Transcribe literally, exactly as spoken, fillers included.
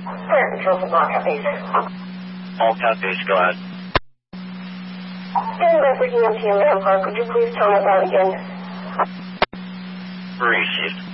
Fire control for Blackout Base. Blackout Base, go ahead. Stand by for E M T in Ram Park. Would you please tell me that again? Received.